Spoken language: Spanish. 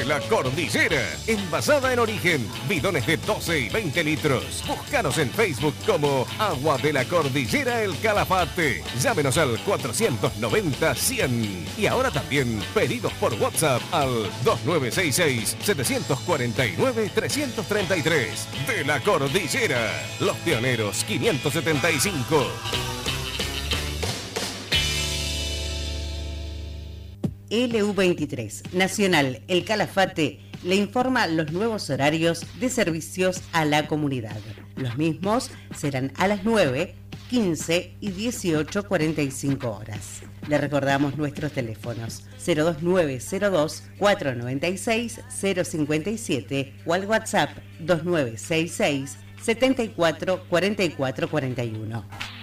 la Cordillera. Envasada en origen. Bidones de 12 y 20 litros. Búscanos en Facebook como Agua de la Cordillera El Calafate. Llámenos al 490-100. Y ahora también pedidos por WhatsApp al 2966-749-333. De la Cordillera. Los Pioneros 575. LU23 Nacional El Calafate le informa los nuevos horarios de servicios a la comunidad. Los mismos serán a las 9, 15 y 18:45 horas. Le recordamos nuestros teléfonos 02902 496 057 o al WhatsApp 2966 74 44 41.